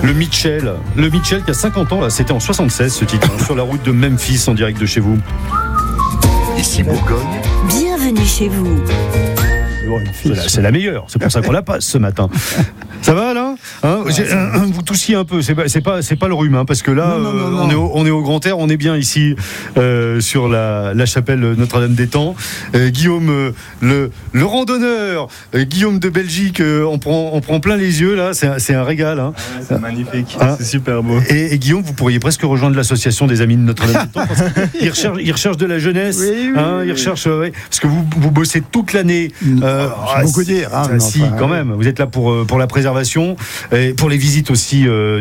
Le Mitchell qui a 50 ans, là, c'était en 76 ce titre, sur la route de Memphis en direct de chez vous. Ici Bourgogne. Bienvenue chez vous. C'est la meilleure, c'est pour ça qu'on la passe ce matin. Ça va là, vous toussiez un peu, c'est pas le rhume, parce que là non. On est au Grand Air, on est bien ici sur la chapelle Notre-Dame-des-Temps. Guillaume, le randonneur, Guillaume de Belgique, on prend plein les yeux là, c'est un régal. C'est magnifique, c'est super beau. Et Guillaume, vous pourriez presque rejoindre l'association des Amis de Notre-Dame-des-Temps parce qu'il recherche de la jeunesse, il recherche, parce que vous bossez toute l'année. C'est beaucoup dire. Si, quand même. Vous êtes là pour la préservation et pour les visites aussi